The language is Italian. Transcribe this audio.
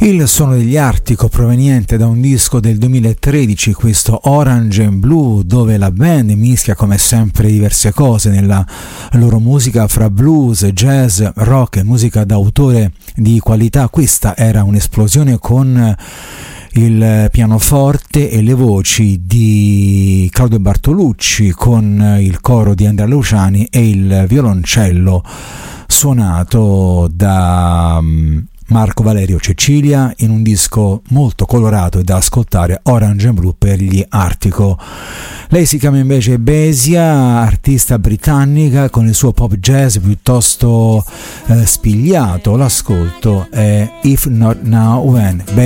Il suono degli Artico, proveniente da un disco del 2013, questo Orange and Blue, dove la band mischia come sempre diverse cose nella loro musica fra blues, jazz, rock e musica d'autore di qualità. Questa era un'esplosione con il pianoforte e le voci di Claudio Bartolucci, con il coro di Andrea Luciani e il violoncello suonato da Marco Valerio Cecilia, in un disco molto colorato e da ascoltare, Orange and Blue per gli Artico. Lei si chiama invece Besia, artista britannica con il suo pop jazz piuttosto spigliato. L'ascolto è If Not Now When.